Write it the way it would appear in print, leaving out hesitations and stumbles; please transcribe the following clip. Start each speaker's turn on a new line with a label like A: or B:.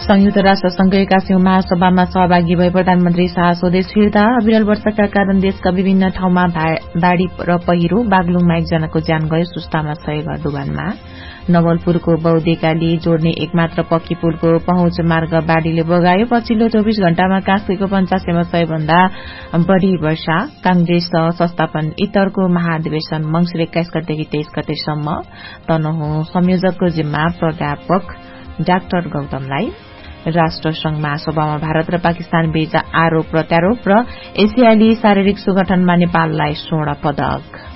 A: संयुक्त राष्ट्र संघका 81औं महासभामा सहभागी भए प्रधानमन्त्री शाह स्वदेश फिर्ता। अविरल वर्षाका कारण देशका विभिन्न ठाउँमा बाढ़ी र पहिरो। बागलुङमा एकजनाको ज्यान गयो, सुस्तामा 100 घर डुबानमा। नवलपुरको बौदेकाली जोड्ने एकमात्र पक्की पुलको पहुँच मार्ग बाढ़ीले बगायो। पछिल्लो 24 घण्टामा कास्कीको 85 मा 100 भन्दा बढ़ी वर्षा। कांग्रेस संस्थापन इतरको महाधिवेशन मंसिर 21 गतेदेखि 23 गतेसम्म। तनहुँ संयोजकको जिम्मा प्राध्यापक डाक्टर गौतमलाई। राष्ट्र संघ महासभामा भारत र पाकिस्तान बीच आरोप प्रत्यारोप र एसियाली शारीरिक सुगठनमा नेपाललाई स्वर्ण पदक।